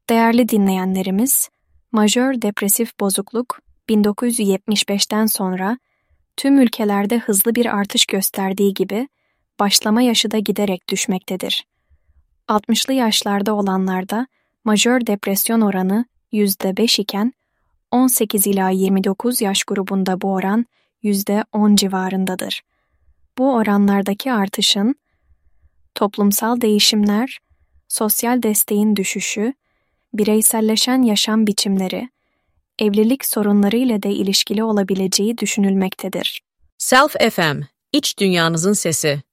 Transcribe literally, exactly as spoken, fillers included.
Değerli dinleyenlerimiz, majör depresif bozukluk bin dokuz yüz yetmiş beşten sonra tüm ülkelerde hızlı bir artış gösterdiği gibi başlama yaşı da giderek düşmektedir. altmışlı yaşlarda olanlarda majör depresyon oranı yüzde beş iken on sekiz ila yirmi dokuz yaş grubunda bu oran yüzde on civarındadır. Bu oranlardaki artışın toplumsal değişimler, sosyal desteğin düşüşü, bireyselleşen yaşam biçimleri, evlilik sorunları ile de ilişkili olabileceği düşünülmektedir. Self F M, iç dünyanızın sesi.